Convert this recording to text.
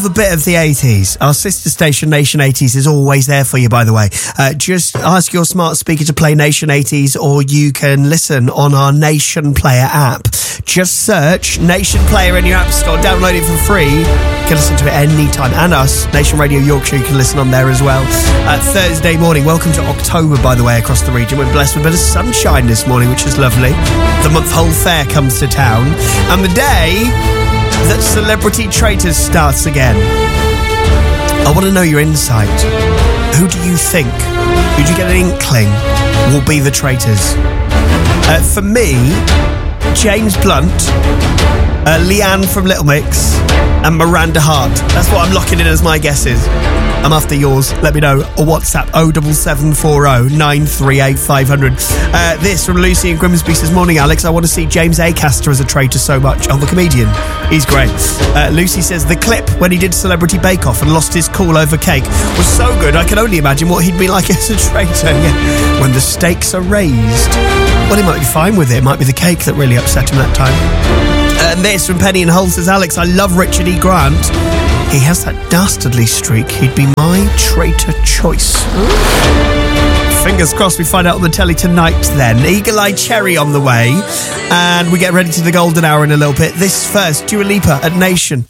A bit of the 80s. Our sister station Nation 80s is always there for you, by the way. Just ask your smart speaker to play Nation 80s, or you can listen on our Nation Player app. Just search Nation Player in your app store, download it for free. You can listen to it anytime. And us, Nation Radio Yorkshire, you can listen on there as well. Thursday morning, welcome to October, by the way, across the region. We're blessed with a bit of sunshine this morning, which is lovely. The month Hull Fair comes to town, and the day that Celebrity Traitors starts again. I want to know your insight. Who do you think, who do you get an inkling will be the traitors? For me, James Blunt, Leanne from Little Mix, and Miranda Hart. That's what I'm locking in as my guesses. I'm after yours. Let me know. Or WhatsApp 07740 938 500. This from Lucy in Grimsby says, morning, Alex. I want to see James Acaster as a traitor so much. Oh, the comedian. He's great. Lucy says, the clip when he did Celebrity Bake Off and lost his cool over cake was so good, I can only imagine what he'd be like as a traitor. Yeah. When the stakes are raised. Well, he might be fine with it. It might be the cake that really upset him that time. And this from Penny and Hull says, Alex, I love Richard E. Grant. He has that dastardly streak. He'd be my traitor choice. Fingers crossed we find out on the telly tonight then. Eagle Eye Cherry on the way. And we get ready to the golden hour in a little bit. This first, Dua Lipa at Nation.